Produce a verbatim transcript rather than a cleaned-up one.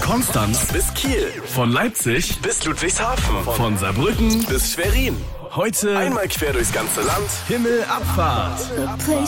Konstanz bis Kiel. Von Leipzig bis Ludwigshafen. Von Saarbrücken bis Schwerin. Heute einmal quer durchs ganze Land. Himmelabfahrt. The place